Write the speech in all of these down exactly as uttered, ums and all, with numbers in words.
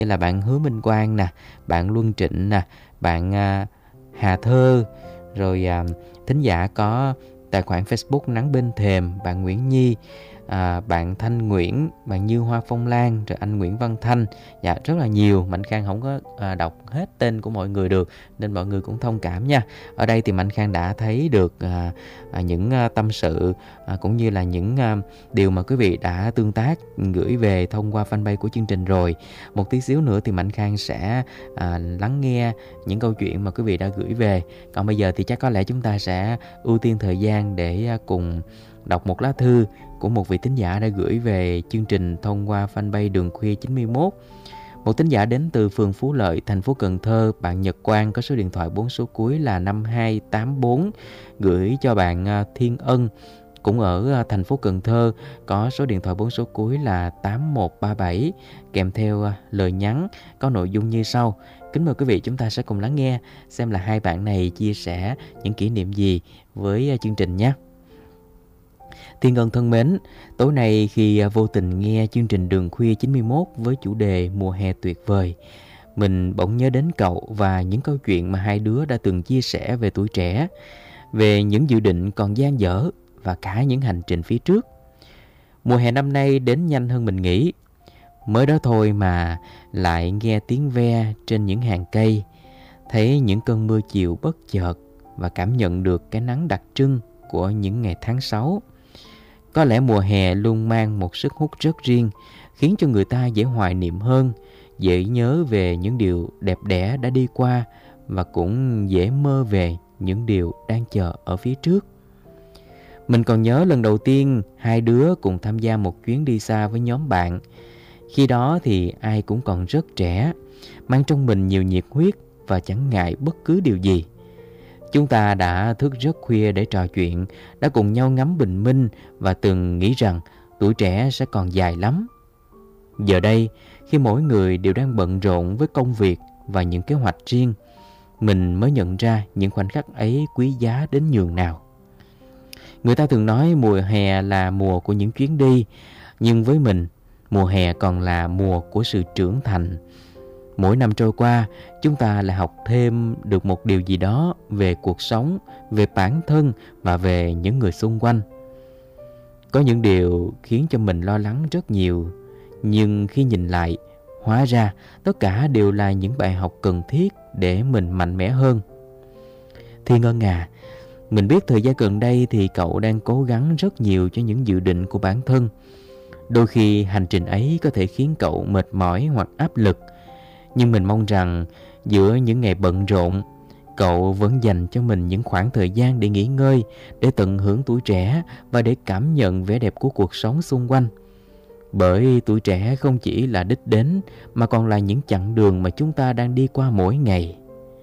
như là bạn Hứa Minh Quang nè, bạn Luân Trịnh nè, bạn à, Hà Thơ, rồi à, thính giả có tài khoản Facebook Nắng Bên Thềm, bạn Nguyễn Nhi, à, bạn Thanh Nguyễn, bạn Như Hoa Phong Lan, rồi anh Nguyễn Văn Thanh. Dạ, rất là nhiều. Mạnh Khang không có à, đọc hết tên của mọi người được, nên mọi người cũng thông cảm nha. Ở đây thì Mạnh Khang đã thấy được à, à, những à, tâm sự à, cũng như là những à, điều mà quý vị đã tương tác gửi về thông qua fanpage của chương trình rồi. Một tí xíu nữa thì Mạnh Khang sẽ à, lắng nghe những câu chuyện mà quý vị đã gửi về. Còn bây giờ thì chắc có lẽ chúng ta sẽ ưu tiên thời gian để à, cùng đọc một lá thư của một vị thính giả đã gửi về chương trình thông qua fanpage Đường Khuya chín mươi mốt. Một thính giả đến từ phường Phú Lợi, thành phố Cần Thơ, bạn Nhật Quang có số điện thoại bốn số cuối là năm hai tám bốn, gửi cho bạn Thiên Ân cũng ở thành phố Cần Thơ, có số điện thoại bốn số cuối là tám một ba bảy, kèm theo lời nhắn có nội dung như sau. Kính mời quý vị chúng ta sẽ cùng lắng nghe xem là hai bạn này chia sẻ những kỷ niệm gì với chương trình nhé. Thiên Ân thân mến, tối nay khi vô tình nghe chương trình Đường Khuya chín mươi mốt với chủ đề Mùa hè tuyệt vời, mình bỗng nhớ đến cậu và những câu chuyện mà hai đứa đã từng chia sẻ về tuổi trẻ, về những dự định còn dang dở và cả những hành trình phía trước. Mùa hè năm nay đến nhanh hơn mình nghĩ. Mới đó thôi mà lại nghe tiếng ve trên những hàng cây, thấy những cơn mưa chiều bất chợt và cảm nhận được cái nắng đặc trưng của những ngày tháng sáu. Có lẽ mùa hè luôn mang một sức hút rất riêng, khiến cho người ta dễ hoài niệm hơn, dễ nhớ về những điều đẹp đẽ đã đi qua và cũng dễ mơ về những điều đang chờ ở phía trước. Mình còn nhớ lần đầu tiên hai đứa cùng tham gia một chuyến đi xa với nhóm bạn. Khi đó thì ai cũng còn rất trẻ, mang trong mình nhiều nhiệt huyết và chẳng ngại bất cứ điều gì. Chúng ta đã thức rất khuya để trò chuyện, đã cùng nhau ngắm bình minh và từng nghĩ rằng tuổi trẻ sẽ còn dài lắm. Giờ đây, khi mỗi người đều đang bận rộn với công việc và những kế hoạch riêng, mình mới nhận ra những khoảnh khắc ấy quý giá đến nhường nào. Người ta thường nói mùa hè là mùa của những chuyến đi, nhưng với mình, mùa hè còn là mùa của sự trưởng thành. Mỗi năm trôi qua, chúng ta lại học thêm được một điều gì đó về cuộc sống, về bản thân và về những người xung quanh. Có những điều khiến cho mình lo lắng rất nhiều, nhưng khi nhìn lại, hóa ra tất cả đều là những bài học cần thiết để mình mạnh mẽ hơn. Thiên Ân à, mình biết thời gian gần đây thì cậu đang cố gắng rất nhiều cho những dự định của bản thân. Đôi khi hành trình ấy có thể khiến cậu mệt mỏi hoặc áp lực. Nhưng mình mong rằng giữa những ngày bận rộn, cậu vẫn dành cho mình những khoảng thời gian để nghỉ ngơi, để tận hưởng tuổi trẻ và để cảm nhận vẻ đẹp của cuộc sống xung quanh. Bởi tuổi trẻ không chỉ là đích đến mà còn là những chặng đường mà chúng ta đang đi qua mỗi ngày.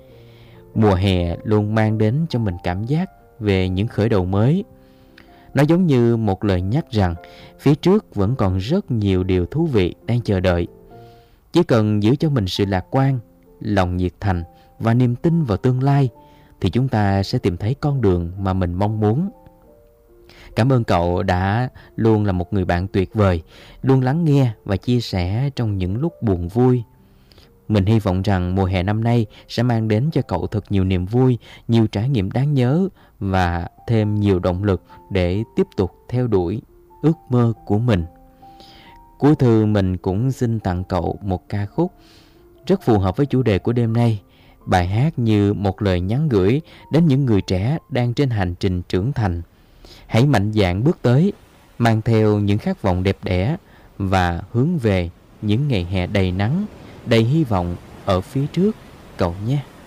Mùa hè luôn mang đến cho mình cảm giác về những khởi đầu mới. Nó giống như một lời nhắc rằng phía trước vẫn còn rất nhiều điều thú vị đang chờ đợi. Chỉ cần giữ cho mình sự lạc quan, lòng nhiệt thành và niềm tin vào tương lai thì chúng ta sẽ tìm thấy con đường mà mình mong muốn. Cảm ơn cậu đã luôn là một người bạn tuyệt vời, luôn lắng nghe và chia sẻ trong những lúc buồn vui. Mình hy vọng rằng mùa hè năm nay sẽ mang đến cho cậu thật nhiều niềm vui, nhiều trải nghiệm đáng nhớ và thêm nhiều động lực để tiếp tục theo đuổi ước mơ của mình. Cuối thư mình cũng xin tặng cậu một ca khúc rất phù hợp với chủ đề của đêm nay. Bài hát như một lời nhắn gửi đến những người trẻ đang trên hành trình trưởng thành. Hãy mạnh dạn bước tới, mang theo những khát vọng đẹp đẽ và hướng về những ngày hè đầy nắng, đầy hy vọng ở phía trước cậu nhé.